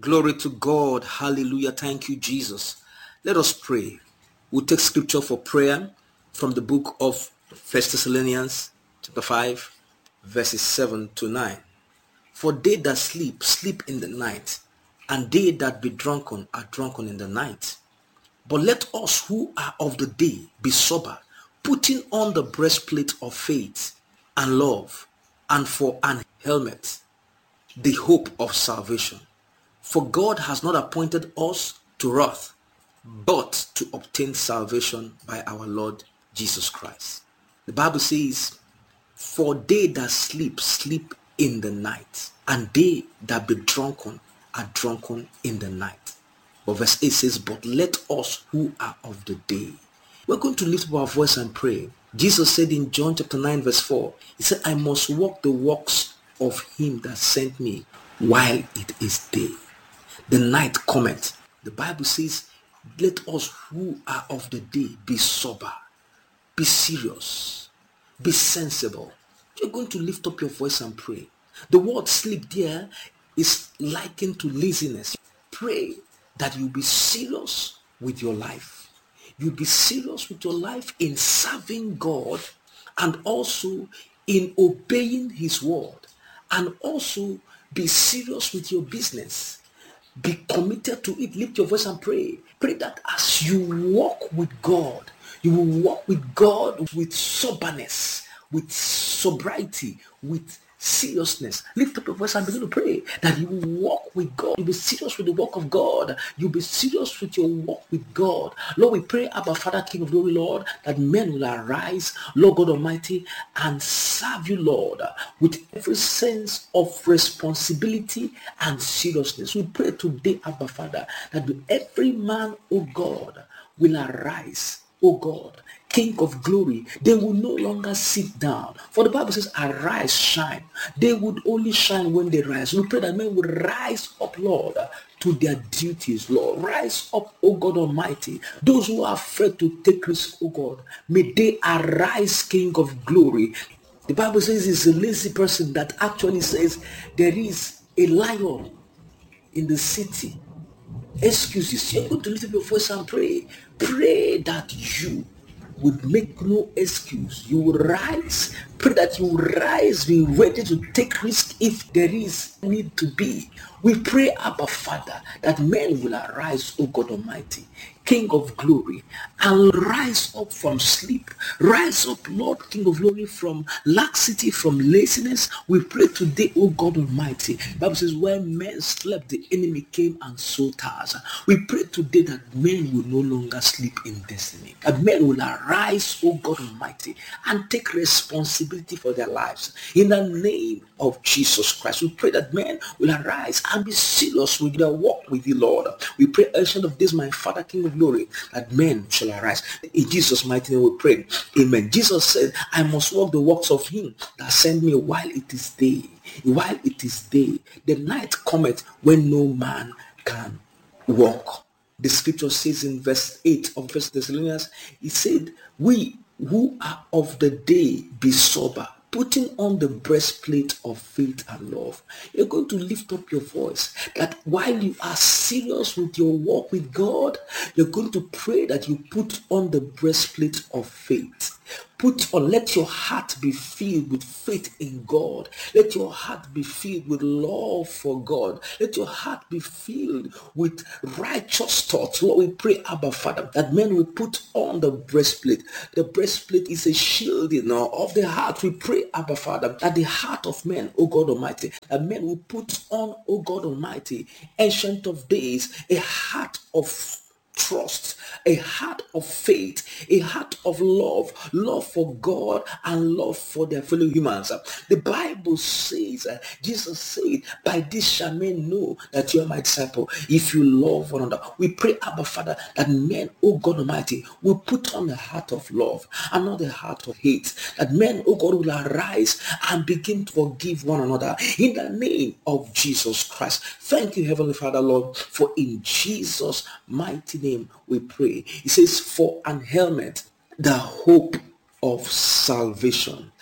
Glory to God. Hallelujah. Thank you, Jesus. Let us pray. We'll take scripture for prayer from the book of 1 Thessalonians chapter 5, verses 7 to 9. For they that sleep, sleep in the night, and they that be drunken are drunken in the night. But let us who are of the day be sober, putting on the breastplate of faith and love, and for an helmet, the hope of salvation. For God has not appointed us to wrath, but to obtain salvation by our Lord Jesus Christ. The Bible says, for they that sleep, sleep in the night, and they that be drunken are drunken in the night. But verse 8 says, but let us who are of the day. We're going to lift up our voice and pray. Jesus said in John chapter 9 verse 4, he said, I must walk the walks of him that sent me while it is day. The night cometh. The Bible says, let us who are of the day be sober, be serious, be sensible. You're going to lift up your voice and pray. The word sleep there is likened to laziness. Pray that you be serious with your life. You be serious with your life in serving God and also in obeying his word, and also be serious with your business. Be committed to it. Lift your voice and pray. Pray that as you walk with God, you will walk with God with soberness, with sobriety, with seriousness. Lift up your voice and begin to pray that you will walk with God. You'll be serious with the work of God. You'll be serious with your walk with God. Lord, we pray, Abba Father, King of Glory, Lord, that men will arise, Lord God Almighty, and serve you, Lord, with every sense of responsibility and seriousness. We pray today, Abba Father, that every man, oh God, will arise, oh God, King of glory. They will no longer sit down. For the Bible says, arise, shine. They would only shine when they rise. We pray that men will rise up, Lord, to their duties, Lord. Rise up, oh God Almighty. Those who are afraid to take risks, oh God, may they arise, King of glory. The Bible says it's a lazy person that actually says there is a lion in the city. Excuses. You're going to lift up your voice and pray. Pray that you would make no excuse. You will rise. Pray that you will rise, be ready to take risk if there is need to be. We pray, Abba Father, that men will arise, O God Almighty, King of glory, and rise up from sleep. Rise up, Lord, King of glory, from laxity, from laziness. We pray today, O God Almighty. The Bible says, when men slept, the enemy came and sowed tares. We pray today that men will no longer sleep in destiny. That men will arise, O God Almighty, and take responsibility for their lives. In the name of Jesus Christ, we pray that men will arise and be serious with their walk with you, Lord. We pray, Ancient of Days, my Father, King of glory, that men shall arise. In Jesus' mighty name we pray. Amen. Jesus said, I must walk the works of him that sent me while it is day. While it is day. The night cometh when no man can walk. The scripture says in verse 8 of 1 Thessalonians, it said, we who are of the day be sober, putting on the breastplate of faith and love. You're going to lift up your voice that while you are serious with your walk with God, you're going to pray that you put on the breastplate of faith. Put on, let your heart be filled with faith in God. Let your heart be filled with love for God. Let your heart be filled with righteous thoughts. Lord, we pray, Abba Father, that men will put on the breastplate. The breastplate is a shield, of the heart. We pray, Abba Father, that the heart of men, O God Almighty, that men will put on, O God Almighty, Ancient of Days, a heart of trust, a heart of faith, a heart of love for God and love for their fellow humans. The Bible says, Jesus said, by this shall men know that you are my disciple, if you love one another. We pray, Abba Father, that men, oh God Almighty, will put on a heart of love and not a heart of hate. That men, oh God, will arise and begin to forgive one another in the name of Jesus Christ. Thank you, Heavenly Father, Lord, for in Jesus' mighty name we pray. It says, for an helmet, the hope of salvation.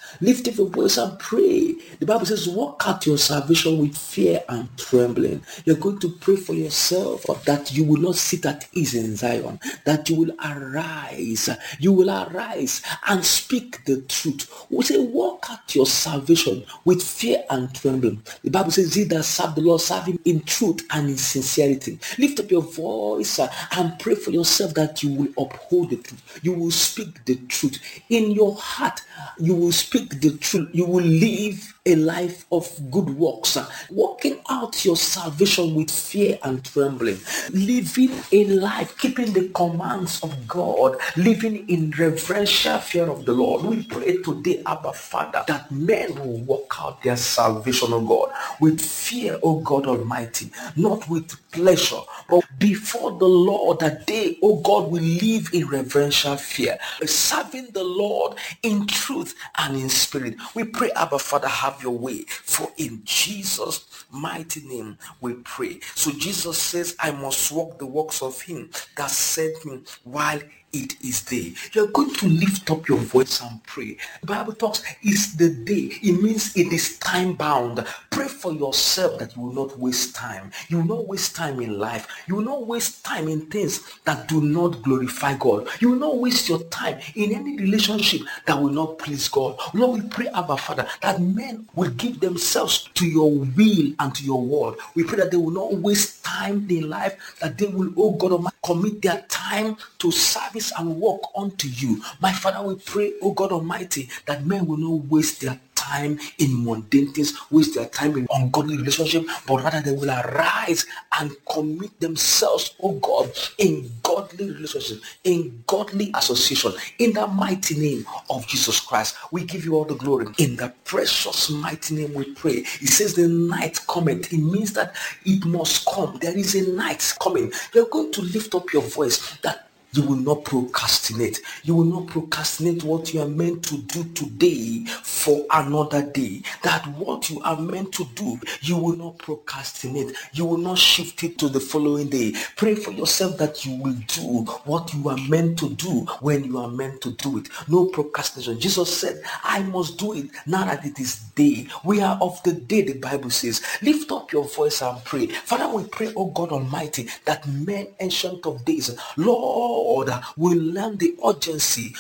Lift up your voice and pray. The Bible says, work out your salvation with fear and trembling. You're going to pray for yourself that you will not sit at ease in Zion, that you will arise. You will arise and speak the truth. We say, work out your salvation with fear and trembling. The Bible says, he that serve the Lord, serve him in truth and in sincerity. Lift up your voice and pray for yourself that you will uphold the truth. You will speak the truth. In your heart, you will speak the truth. You will live a life of good works, working out your salvation with fear and trembling, living a life, keeping the commands of God, living in reverential fear of the Lord. We pray today, Abba Father, that men will work out their salvation, O God, with fear, O God Almighty, not with pleasure, but before the Lord, that they, O God, will live in reverential fear, serving the Lord in truth and in spirit. We pray, Abba Father, have your way, for in Jesus' mighty name we pray. So Jesus says, I must walk the works of him that sent me while it is day. You're going to lift up your voice and pray. The Bible talks, it's the day. It means it is time bound. Pray for yourself that you will not waste time. You will not waste time in life. You will not waste time in things that do not glorify God. You will not waste your time in any relationship that will not please God. Lord, we pray, Abba Father, that men will give themselves to your will and to your word. We pray that they will not waste time in life, that they will, oh God Almighty, commit their time to service and work unto you. My Father, we pray, oh God Almighty, that men will not waste their time in mundane things, waste their time in ungodly relationship, but rather they will arise and commit themselves, oh God, in godly relationship, in godly association, in the mighty name of Jesus Christ. We give you all the glory. In the precious mighty name we pray. It says the night cometh. It means that it must come. There is a night coming. You're going to lift up your voice that you will not procrastinate. You will not procrastinate what you are meant to do today for another day. That what you are meant to do, you will not procrastinate. You will not shift it to the following day. Pray for yourself that you will do what you are meant to do when you are meant to do it. No procrastination. Jesus said, I must do it now that it is day. We are of the day, the Bible says. Lift up your voice and pray. Father, we pray, oh God Almighty, that men ancient of days, Lord, will learn the urgency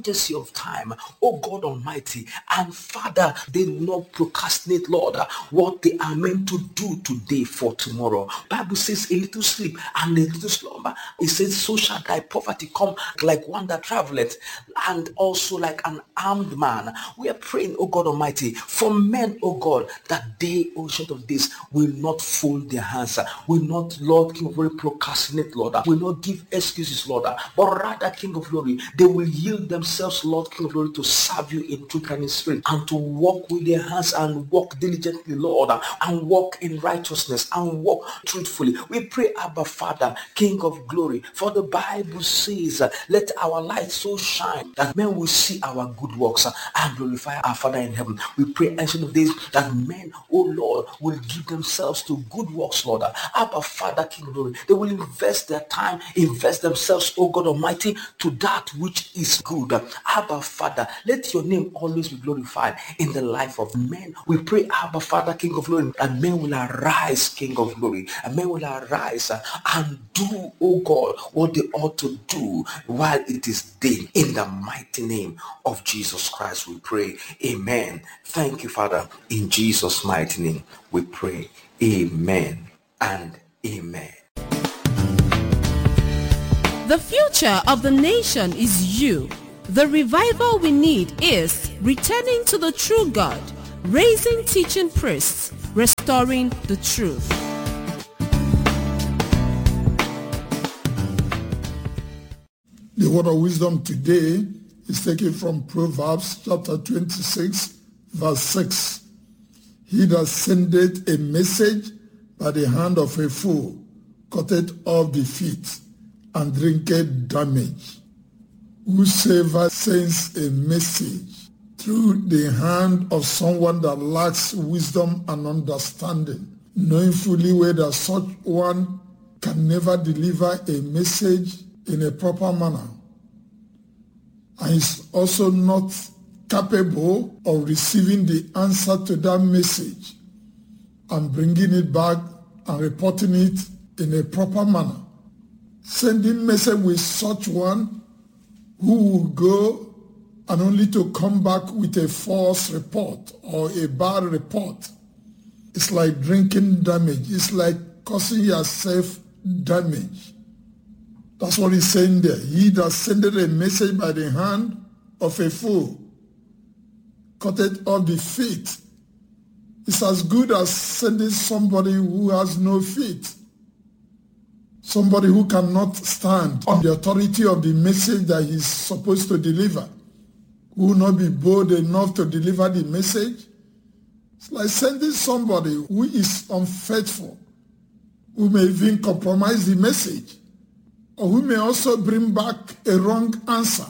of time, oh God Almighty, and Father, they will not procrastinate, Lord, what they are meant to do today for tomorrow. Bible says a little sleep and a little slumber. It says, so shall thy poverty come like one that traveleth, and also like an armed man. We are praying, oh God Almighty, for men, oh God, that they, oh short of this, will not fold their hands, will not, Lord, King of glory, procrastinate, Lord, will not give excuses, Lord, but rather, King of glory, they will yield themselves, Lord, King of glory, to serve you in truth and in spirit, and to walk with their hands and walk diligently, Lord, and walk in righteousness and walk truthfully. We pray, Abba Father, King of glory, for the Bible says, let our light so shine that men will see our good works and glorify our Father in heaven. We pray, ancient of days, that men, oh Lord, will give themselves to good works, Lord. Abba Father, King of glory, they will invest their time, invest themselves, oh God Almighty, to that which is good. Abba Father, let your name always be glorified in the life of men. We pray, Abba Father, King of glory, that men will arise, King of glory, and men will arise and do, oh God, what they ought to do while it is day. In the mighty name of Jesus Christ we pray. Amen. Thank you, Father. In Jesus' mighty name we pray. Amen and amen. The future of the nation is you. The revival we need is returning to the true God, raising teaching priests, restoring the truth. The word of wisdom today is taken from Proverbs chapter 26, verse 6. He that sendeth a message by the hand of a fool cutteth off the feet and drinketh damage. Whosoever sends a message through the hand of someone that lacks wisdom and understanding, knowing fully well that such one can never deliver a message in a proper manner, and is also not capable of receiving the answer to that message and bringing it back and reporting it in a proper manner. Sending message with such one who will go and only to come back with a false report or a bad report. It's like drinking damage. It's like causing yourself damage. That's what he's saying there. He that sendeth a message by the hand of a fool cutteth off the feet. It's as good as sending somebody who has no feet. Somebody who cannot stand on the authority of the message that he's supposed to deliver, who will not be bold enough to deliver the message. It's like sending somebody who is unfaithful, who may even compromise the message, or who may also bring back a wrong answer.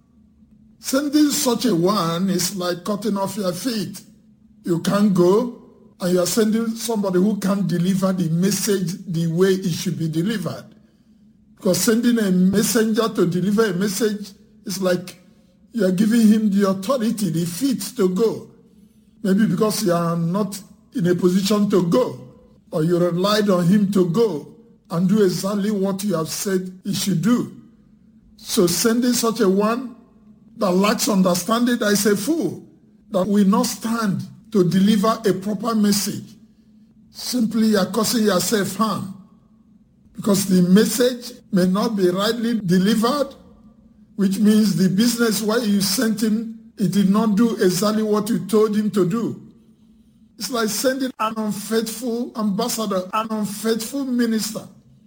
Sending such a one is like cutting off your feet. You can't go, and you are sending somebody who can't deliver the message the way it should be delivered. Because sending a messenger to deliver a message is like you are giving him the authority, the feet to go. Maybe because you are not in a position to go, or you relied on him to go and do exactly what you have said he should do. So sending such a one that lacks understanding, that is a fool, that will not stand to deliver a proper message. Simply you are causing yourself harm, because the message may not be rightly delivered, which means the business where you sent him, he did not do exactly what you told him to do. It's like sending an unfaithful ambassador, an unfaithful minister,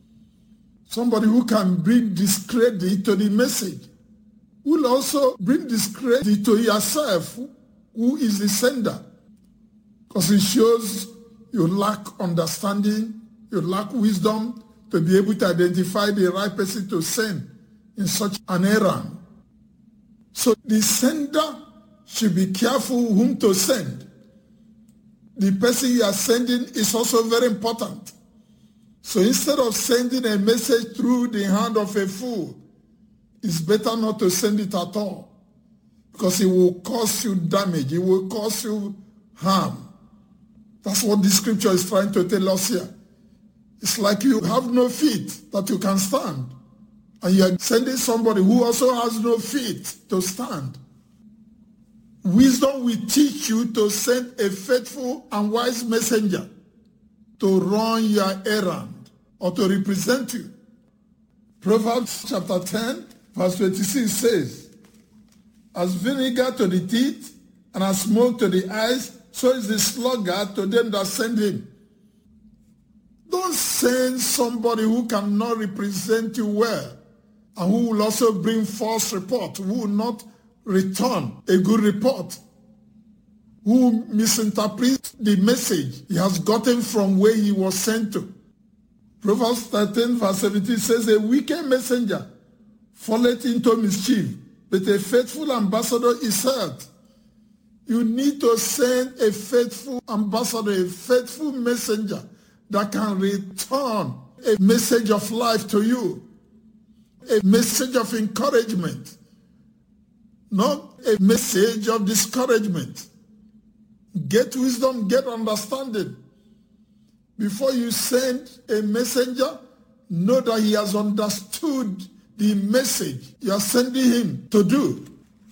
somebody who can bring discredit to the message, who will also bring discredit to yourself, who is the sender. Because it shows you lack understanding, you lack wisdom to be able to identify the right person to send in such an errand. So the sender should be careful whom to send. The person you are sending is also very important. So instead of sending a message through the hand of a fool, it's better not to send it at all, because it will cause you damage, it will cause you harm. That's what the scripture is trying to tell us here. It's like you have no feet that you can stand, and you are sending somebody who also has no feet to stand. Wisdom will teach you to send a faithful and wise messenger to run your errand or to represent you. Proverbs chapter 10, verse 26 says, as vinegar to the teeth and as smoke to the eyes, so is the sluggard to them that send him. Don't send somebody who cannot represent you well, and who will also bring false report, who will not return a good report, who misinterprets the message he has gotten from where he was sent to. Proverbs 13 verse 17 says, a wicked messenger falleth into mischief, but a faithful ambassador is heard. You need to send a faithful ambassador, a faithful messenger that can return a message of life to you, a message of encouragement, not a message of discouragement. Get wisdom, get understanding. Before you send a messenger, know that he has understood the message you are sending him to do.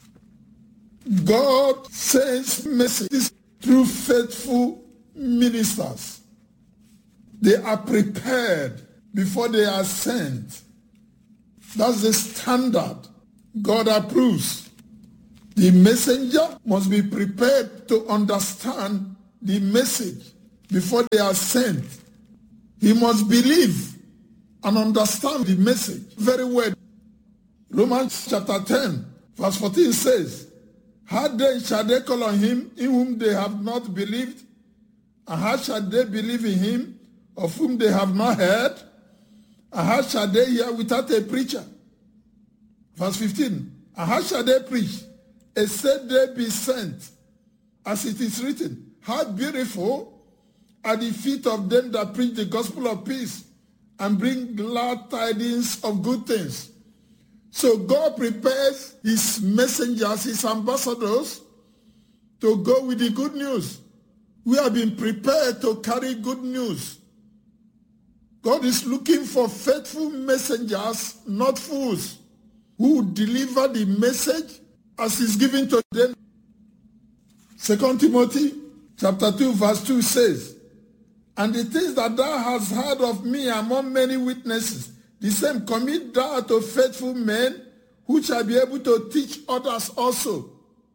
God sends messages through faithful ministers. They are prepared before they are sent. That's the standard God approves. The messenger must be prepared to understand the message before they are sent. He must believe and understand the message very well. Romans chapter 10 verse 14 says, how then shall they call on him in whom they have not believed? And how shall they believe in him of whom they have not heard? And how shall they hear without a preacher? Verse 15, and how shall they preach except they be sent? As it is written, how beautiful are the feet of them that preach the gospel of peace and bring glad tidings of good things. So God prepares his messengers, his ambassadors, to go with the good news. We have been prepared to carry good news. God is looking for faithful messengers, not fools, who deliver the message as is given to them. 2 Timothy chapter 2 verse 2 says, "And the things that thou hast heard of me among many witnesses, the same commit thou to faithful men, who shall be able to teach others also."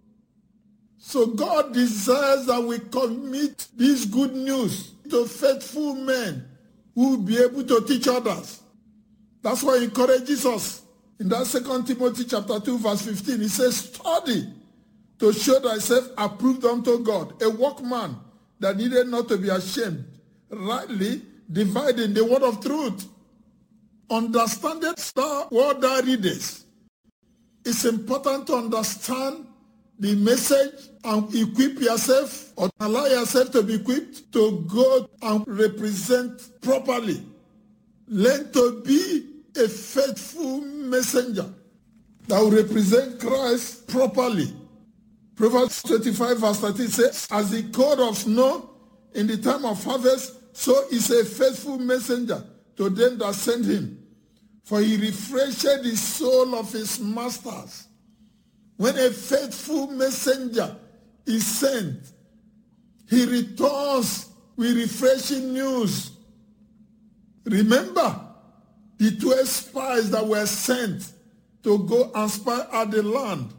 So God desires that we commit this good news to faithful men who will be able to teach others. That's why he encourages us. In that 2 Timothy chapter 2 verse 15, he says, "Study to show thyself approved unto God, a workman that needed not to be ashamed, rightly dividing the word of truth." Understandest thou what thou readest. It's important to understand the message and equip yourself, or allow yourself to be equipped to go and represent properly. Learn to be a faithful messenger that will represent Christ properly. Proverbs 25 verse 13 says, "As the cold of snow in the time of harvest, so is a faithful messenger to them that send him. For he refreshed the soul of his masters." When a faithful messenger is sent, he returns with refreshing news. Remember the 12 spies that were sent to go and spy out the land.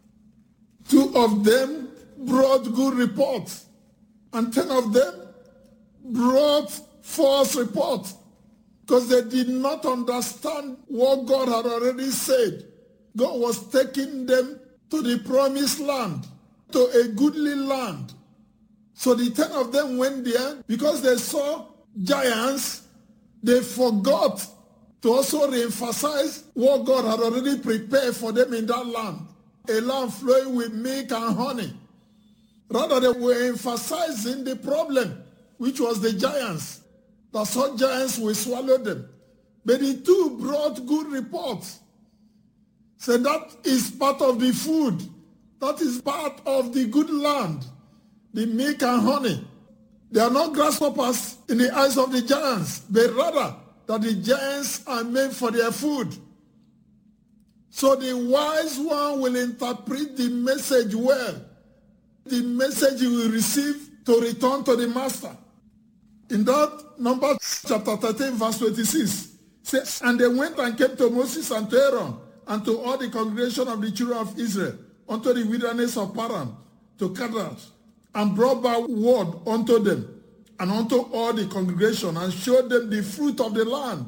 2 of them brought good reports, and 10 of them brought false reports, because they did not understand what God had already said. God was taking them to the promised land, to a goodly land. So the 10 of them went there because they saw giants. They forgot to also re-emphasize what God had already prepared for them in that land, a land flowing with milk and honey. Rather, they were emphasizing the problem, which was the giants. That such giants will swallow them. But the 2 brought good reports. So that is part of the food. That is part of the good land, the milk and honey. They are not grasshoppers in the eyes of the giants, but rather that the giants are made for their food. So the wise one will interpret the message well. The message he will receive to return to the master. In that Numbers chapter 13 verse 26 says, "And they went and came to Moses and to Aaron and to all the congregation of the children of Israel unto the wilderness of Paran, to Kadesh, and brought back word unto them and unto all the congregation, and showed them the fruit of the land."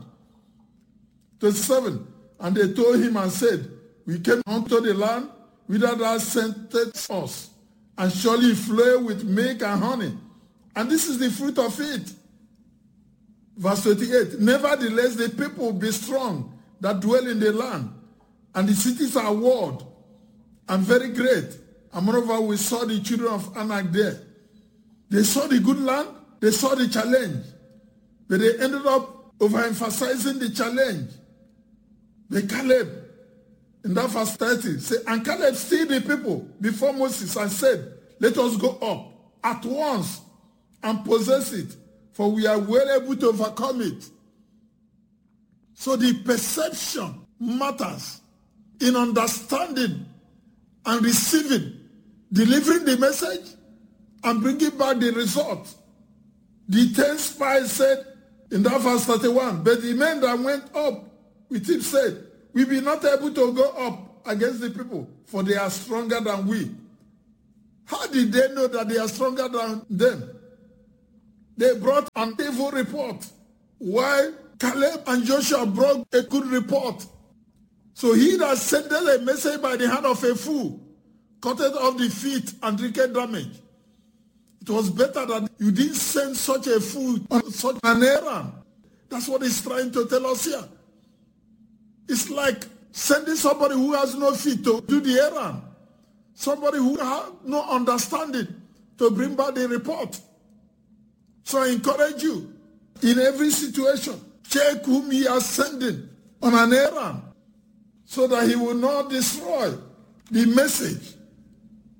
27, "And they told him and said, We came unto the land whither thou sentest us, and surely it flowed with milk and honey, and this is the fruit of it." Verse 28, "Nevertheless the people be strong that dwell in the land, and the cities are walled and very great. And moreover, we saw the children of Anak there." They saw the good land, they saw the challenge, but they ended up overemphasizing the challenge. But Caleb, in that verse 30, said, "And Caleb stilled the people before Moses and said, Let us go up at once and possess it, for we are well able to overcome it." So the perception matters in understanding and receiving, delivering the message and bringing back the result. The 10 spies said in that verse 31, "But the men that went up with him said, We be not able to go up against the people, for they are stronger than we." How did they know that they are stronger than them? They brought an evil report, while Caleb and Joshua brought a good report. So he that sent a message by the hand of a fool cutted off the feet and drinking damage. It was better that you didn't send such a fool on such an errand. That's what he's trying to tell us here. It's like sending somebody who has no feet to do the errand. Somebody who has no understanding to bring back the report. So I encourage you, in every situation, check whom he is sending on an errand, so that he will not destroy the message.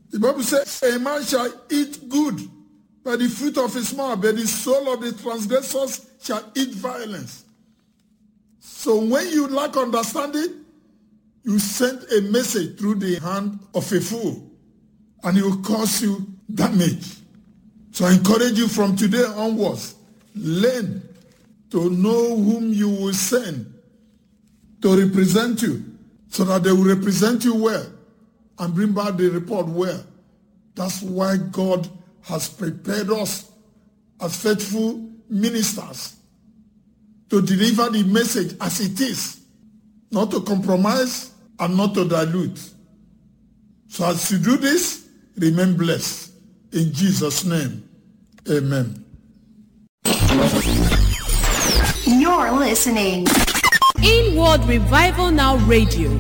The Bible says, a man shall eat good by the fruit of his mouth, but the soul of the transgressors shall eat violence. So when you lack understanding, you send a message through the hand of a fool, and it will cause you damage. So I encourage you from today onwards, learn to know whom you will send to represent you, so that they will represent you well and bring back the report well. That's why God has prepared us as faithful ministers to deliver the message as it is, not to compromise and not to dilute. So as you do this, remain blessed. In Jesus' name, amen. You're listening. Inward Revival Now Radio.